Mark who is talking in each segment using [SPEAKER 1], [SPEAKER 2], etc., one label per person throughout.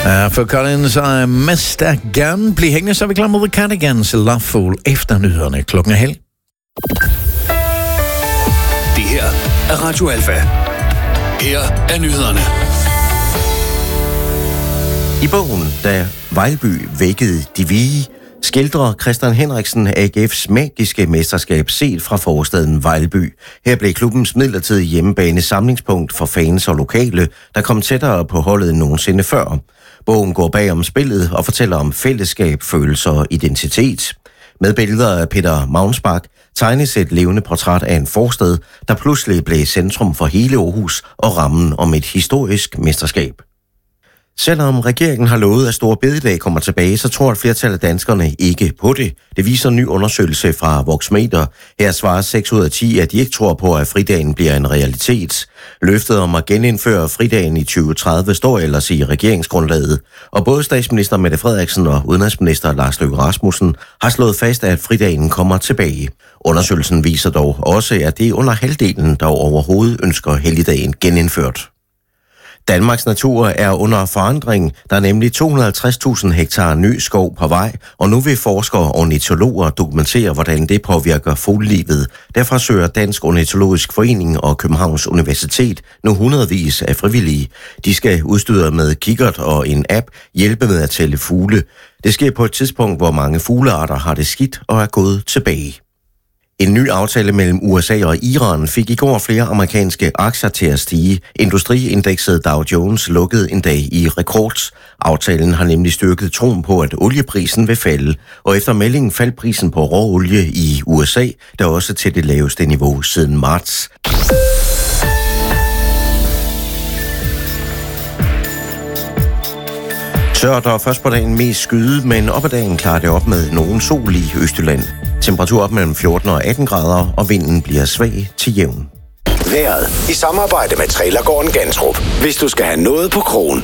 [SPEAKER 1] For Collins og Mester gerne blive hængende, så er vi klar med The Cardigans Loveful efter nyhederne klokken 12.
[SPEAKER 2] Det her er Radio Alfa. Her er nyhederne.
[SPEAKER 3] I bogen, da Vejlby vækkede de vige, skildrer Christian Henriksen AGF's magiske mesterskab set fra forstaden Vejlby. Her blev klubbens midlertidige hjemmebane samlingspunkt for fans og lokale, der kom tættere på holdet end nogensinde før. Bogen går bag om spillet og fortæller om fællesskab, følelser og identitet. Med billeder af Peter Maunsbach tegnes et levende portræt af en forstad, der pludselig blev centrum for hele Aarhus og rammen om et historisk mesterskab. Selvom regeringen har lovet, at Store Bededag kommer tilbage, så tror et flertal af danskerne ikke på det. Det viser en ny undersøgelse fra Voxmeter. Her svarer 6 ud af 10, at de ikke tror på, at fridagen bliver en realitet. Løftet om at genindføre fridagen i 2030 står ellers i regeringsgrundlaget. Og både statsminister Mette Frederiksen og udenrigsminister Lars Løkke Rasmussen har slået fast, at fridagen kommer tilbage. Undersøgelsen viser dog også, at det er under halvdelen, der overhovedet ønsker helligdagen genindført. Danmarks natur er under forandring. Der er nemlig 250.000 hektar ny skov på vej, og nu vil forskere og ornitologer dokumentere, hvordan det påvirker fuglelivet. Derfor søger Dansk Ornitologisk Forening og Københavns Universitet nu hundredvis af frivillige. De skal udstyret med kikkert og en app hjælpe med at tælle fugle. Det sker på et tidspunkt, hvor mange fuglearter har det skidt og er gået tilbage. En ny aftale mellem USA og Iran fik i går flere amerikanske aktier til at stige. Industriindekset Dow Jones lukkede en dag i rekord. Aftalen har nemlig styrket troen på, at olieprisen vil falde, og efter meldingen faldt prisen på råolie i USA, der også til det laveste niveau siden marts. Tørt og først på dagen mest skyde, men op ad dagen klarer det op med nogen sol i Østjylland. Temperatur op mellem 14 og 18 grader, og vinden bliver svag til jævn.
[SPEAKER 2] Vejret i samarbejde med Trailergården Gantrup. Hvis du skal have noget på krogen.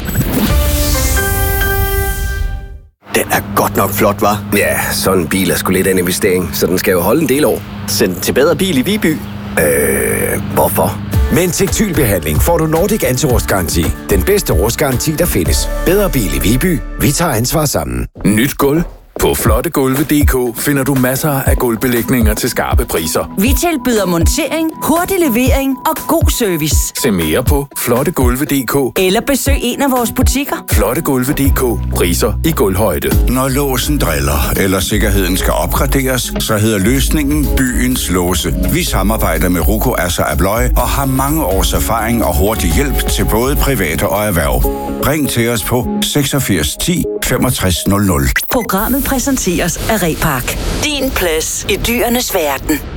[SPEAKER 4] Den er godt nok flot, hva'?
[SPEAKER 5] Ja, sådan en bil er sgu lidt af en investering, så den skal jo holde en del år.
[SPEAKER 4] Send den til Bedre Bil i Viby.
[SPEAKER 5] Hvorfor?
[SPEAKER 6] Med en tekstilbehandling får du Nordic Anti-Rustgaranti. Den bedste rustgaranti, der findes. Bedre Bil i Viby. Vi tager ansvar sammen.
[SPEAKER 7] Nyt gulv. På flottegulve.dk finder du masser af gulvbelægninger til skarpe priser.
[SPEAKER 8] Vi tilbyder montering, hurtig levering og god service.
[SPEAKER 7] Se mere på flottegulve.dk
[SPEAKER 8] eller besøg en af vores butikker.
[SPEAKER 7] Flottegulve.dk. Priser i gulvhøjde.
[SPEAKER 9] Når låsen driller, eller sikkerheden skal opgraderes, så hedder løsningen Byens Låse. Vi samarbejder med Ruko Asser Abloy og har mange års erfaring og hurtig hjælp til både private og erhverv. Ring til os på 86 10 65 00.
[SPEAKER 8] Programmet præsenteres af Repark. Din plads i dyrenes verden.